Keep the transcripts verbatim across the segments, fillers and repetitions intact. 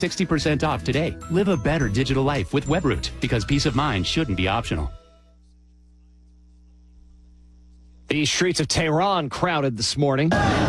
sixty percent off today. Live a better digital life with Webroot, because peace of mind shouldn't be optional. The streets of Tehran crowded this morning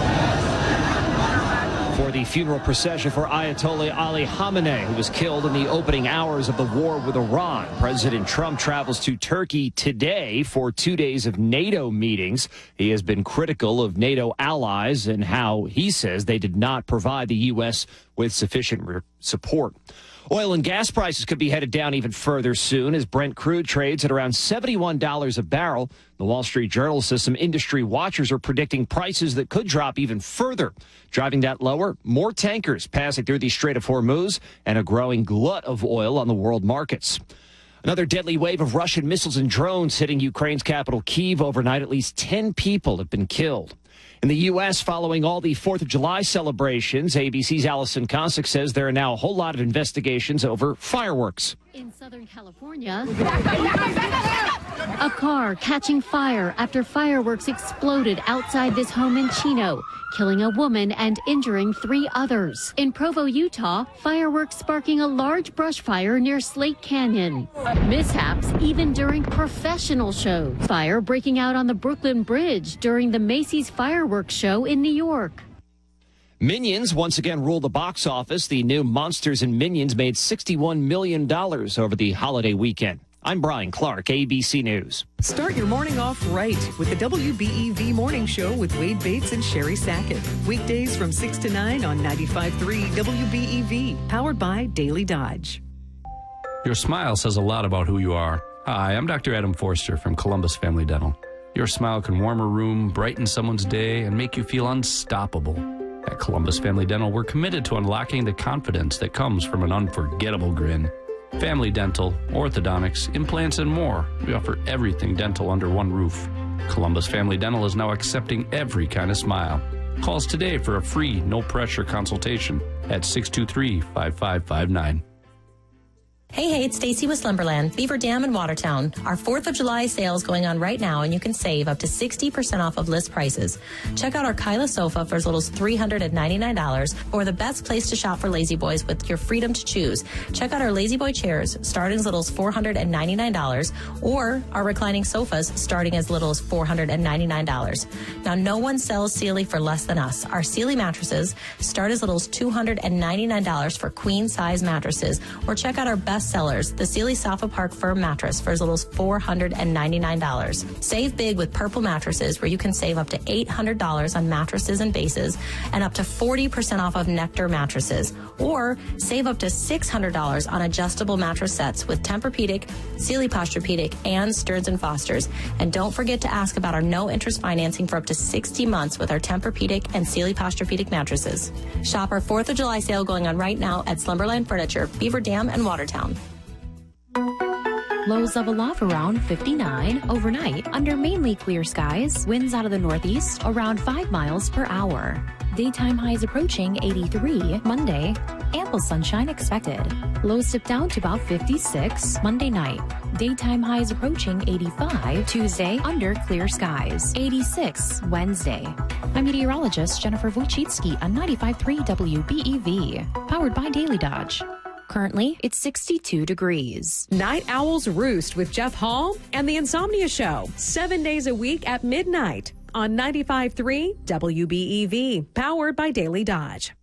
for the funeral procession for Ayatollah Ali Khamenei, who was killed in the opening hours of the war with Iran. President Trump travels to Turkey today for two days of NATO meetings. He has been critical of NATO allies and how he says they did not provide the U S with sufficient re- support. Oil and gas prices could be headed down even further soon as Brent crude trades at around seventy-one dollars a barrel. The Wall Street Journal says some industry watchers are predicting prices that could drop even further. Driving that lower, more tankers passing through the Strait of Hormuz and a growing glut of oil on the world markets. Another deadly wave of Russian missiles and drones hitting Ukraine's capital, Kyiv, overnight. At least ten people have been killed. In the U S, following all the fourth of July celebrations, A B C's Allison Kosick says there are now a whole lot of investigations over fireworks. In Southern California, a car catching fire after fireworks exploded outside this home in Chino, killing a woman and injuring three others. In Provo, Utah, fireworks sparking a large brush fire near Slate Canyon. Mishaps even during professional shows. Fire breaking out on the Brooklyn Bridge during the Macy's fireworks show in New York. Minions once again ruled the box office. The new Monsters and Minions made sixty-one million dollars over the holiday weekend. I'm Brian Clark, A B C News. Start your morning off right with the W B E V Morning Show with Wade Bates and Sherry Sackett. Weekdays from six to nine on ninety-five point three W B E V, powered by Daily Dodge. Your smile says a lot about who you are. Hi, I'm Doctor Adam Forster from Columbus Family Dental. Your smile can warm a room, brighten someone's day, and make you feel unstoppable. At Columbus Family Dental, we're committed to unlocking the confidence that comes from an unforgettable grin. Family dental, orthodontics, implants, and more. We offer everything dental under one roof. Columbus Family Dental is now accepting every kind of smile. Call us today for a free, no-pressure consultation at six two three, five five five nine. Hey, hey, it's Stacy with Slumberland, Beaver Dam in Watertown. Our fourth of July sales going on right now, and you can save up to sixty percent off of list prices. Check out our Kyla sofa for as little as three hundred ninety-nine dollars, or the best place to shop for Lazy Boys with your freedom to choose. Check out our Lazy Boy chairs starting as little as four hundred ninety-nine dollars, or our reclining sofas starting as little as four hundred ninety-nine dollars. Now, no one sells Sealy for less than us. Our Sealy mattresses start as little as two hundred ninety-nine dollars for queen-size mattresses, or check out our best sellers, the Sealy Sofa Park Firm mattress for as little as four hundred ninety-nine dollars. Save big with Purple mattresses, where you can save up to eight hundred dollars on mattresses and bases and up to forty percent off of Nectar mattresses. Or save up to six hundred dollars on adjustable mattress sets with Tempur-Pedic, Sealy Posturepedic, and Stearns and Foster's. And don't forget to ask about our no-interest financing for up to sixty months with our Tempur-Pedic and Sealy Posturepedic mattresses. Shop our fourth of July sale going on right now at Slumberland Furniture, Beaver Dam, and Watertown. Lows level off around fifty-nine. Overnight, under mainly clear skies, winds out of the northeast around five miles per hour. Daytime highs approaching eighty-three. Monday, ample sunshine expected. Lows dip down to about fifty-six. Monday night, daytime highs approaching eighty-five. Tuesday, under clear skies. eighty-six. Wednesday. I'm meteorologist Jennifer Wojcicki on ninety-five point three W B E V, powered by Daily Dodge. Currently, it's sixty-two degrees. Night Owls Roost with Jeff Hall and The Insomnia Show, seven days a week at midnight on ninety-five point three W B E V, powered by Daily Dodge.